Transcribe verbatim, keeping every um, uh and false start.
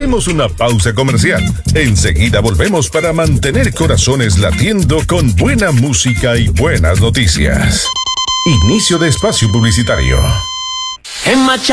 Hacemos una pausa comercial. Enseguida volvemos para mantener corazones latiendo con buena música y buenas noticias. Inicio de espacio publicitario.